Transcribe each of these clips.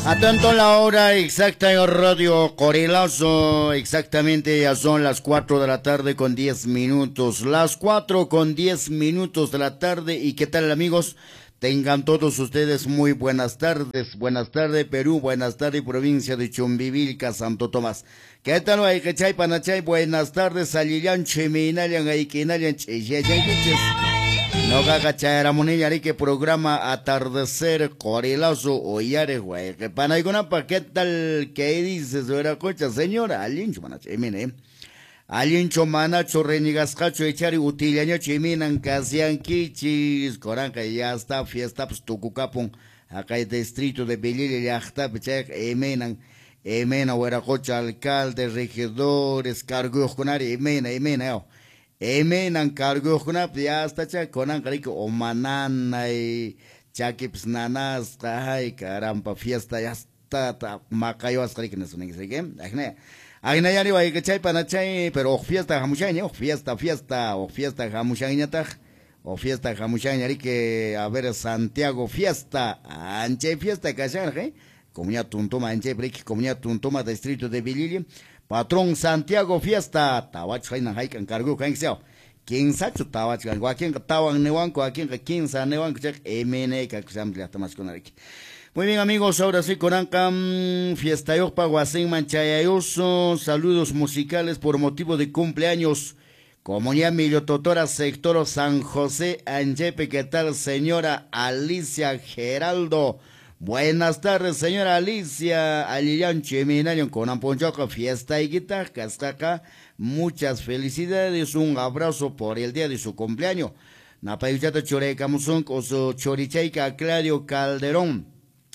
Atento la hora exacta en Radio Corilazo, exactamente ya son las 4 de la tarde con 10 minutos, las 4 con 10 minutos de la tarde. ¿Y qué tal, amigos? Tengan todos ustedes muy buenas tardes Perú, buenas tardes provincia de Chumbivilca, Santo Tomás. ¿Qué tal, Guayquechay, Panachay? Buenas tardes, Alilian, Cheminalian, Aikinalian, Cheyayayayayay. No cachara monillari que programa Atardecer Corilazo Oyare, güey. Que panaigona pa' qué tal que dices, era cocha, señora, alincho manacho, mire. Alincho manacho, renigascacho, echari utilaño, chiminan, casian kichis, coranca, ya está, fiesta, pues tucucapon, acá el distrito de Belili, ya está, pechak, emena, güera cocha, alcalde, regidores, cargos, conari, emena, yo. Emenan cargo kunap ya hasta cha konan kari o manana y chakips nanas ay caramba fiesta ya está macayo hasta que no se me sigue agna ya ni vai que chay panachay pero fiesta jamushaña fiesta jamushaña ta o fiesta jamushaña que a ver Santiago fiesta anche fiesta cachar comunidad tuntuma anche break comunidad tuntuma distrito de Bilili. Patrón Santiago Fiesta, Tawach Jaina Haikan Cargo Kangseo, King Sachu Tawach, Joaquín Tawan Newanco, aquí en Quinza Newanco, MN, Kaxam de Atamasconaric. Muy bien, amigos, ahora sí, Corancam, Fiesta Yopa, Guasén Manchayayoso, saludos musicales por motivo de cumpleaños. Comunidad Millototora, sector San José, Anjepe, ¿qué tal, señora Alicia Geraldo? Buenas tardes, señora Alicia, Alilian Cheminalion con Amponchoco, fiesta y guitarra, Castaca, muchas felicidades, un abrazo por el día de su cumpleaños. Napayuchata Choreca Musunk, o su Chorichaica, Aclario Calderón,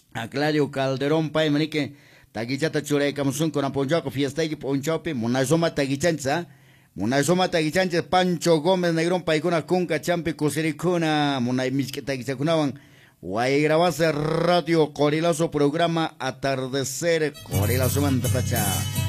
Paimanique, Taguichata Choreca Musunk con Amponchoco, fiesta y ponchope, Monazoma Taguichanza, Pancho Gómez, Negrón, Paicuna, Cunca, Champe, Cosericuna, Monay Misqueta, Guichacunaban. Guay grabase Radio Corilazo programa Atardecer Corilazo Mantapacha.